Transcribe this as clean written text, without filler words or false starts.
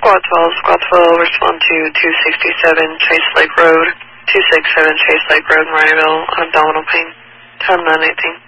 Squad 12, respond to 267 Chase Lake Road, 267 Chase Lake Road, Maryville, abdominal pain, time 918.